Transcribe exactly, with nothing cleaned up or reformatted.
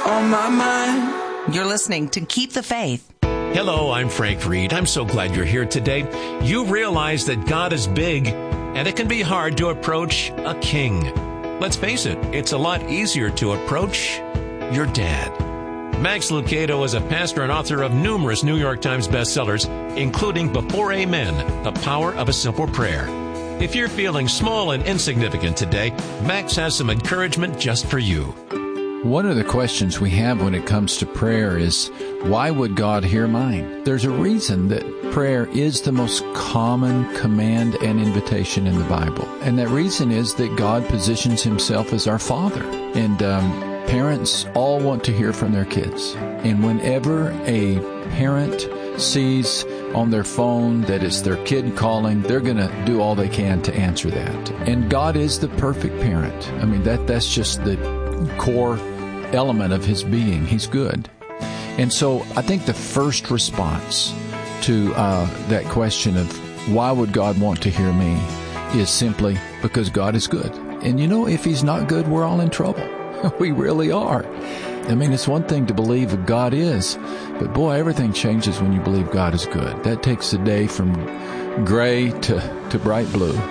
on my mind. You're listening to Keep the Faith. Hello, I'm Frank Reed. I'm so glad you're here today. You realize that God is big, and it can be hard to approach a king. Let's face it, it's a lot easier to approach your dad. Max Lucado is a pastor and author of numerous New York Times bestsellers, including Before Amen, The Power of a Simple Prayer. If you're feeling small and insignificant today, Max has some encouragement just for you. One of the questions we have when it comes to prayer is, why would God hear mine? There's a reason that prayer is the most common command and invitation in the Bible. And that reason is that God positions himself as our Father. And um, parents all want to hear from their kids. And whenever a parent sees on their phone that it's their kid calling, they're going to do all they can to answer that. And God is the perfect parent. I mean, that that's just the core element of his being. He's good. And so I think the first response to uh, that question of why would God want to hear me is simply because God is good. And you know, if he's not good, we're all in trouble. We really are. I mean, it's one thing to believe that God is, but boy, everything changes when you believe God is good. That takes the day from gray to, to bright blue.